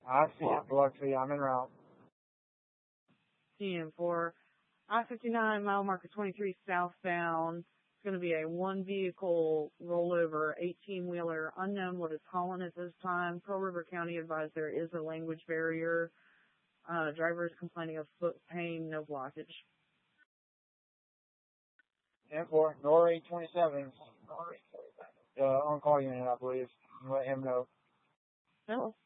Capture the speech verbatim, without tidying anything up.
I see it, Biloxi. I'm en route. T M four, I fifty-nine, mile marker twenty-three southbound. It's going to be a one vehicle rollover, eighteen wheeler, unknown what is hauling at this time. Pearl River County advised there is a language barrier. Uh, driver is complaining of foot pain, no blockage. ten four, Nor eight twenty-seven. Uh, on call unit, I believe. Let him know. No.